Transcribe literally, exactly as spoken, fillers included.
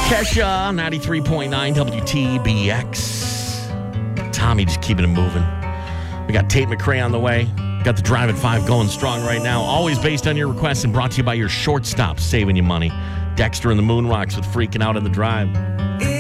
Kesha, ninety-three point nine W T B X. Tommy just keeping it moving. We got Tate McRae on the way. Got the Drive at five going strong right now. Always based on your requests and brought to you by your shortstop, saving you money. Dexter and the Moonrocks with Freaking Out in the Drive.